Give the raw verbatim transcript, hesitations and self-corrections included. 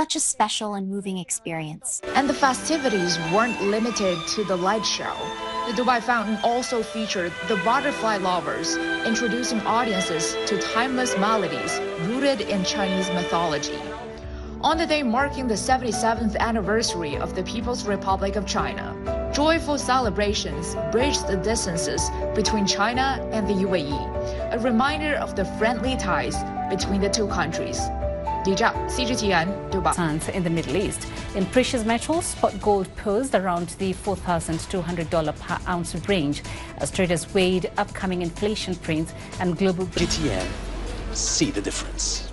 such a special and moving experience. And the festivities weren't limited to the light show. The Dubai Fountain also featured the Butterfly Lovers, introducing audiences to timeless melodies rooted in Chinese mythology. On the day marking the seventy-seventh anniversary of the People's Republic of China, joyful celebrations bridged the distances between China and the U A E, a reminder of the friendly ties between the two countries. Li Zhao, C G T N, Dubai. In the Middle East, in precious metals, spot gold posed around the four thousand two hundred dollars per ounce range as traders weighed upcoming inflation prints and global. G T N, see the difference.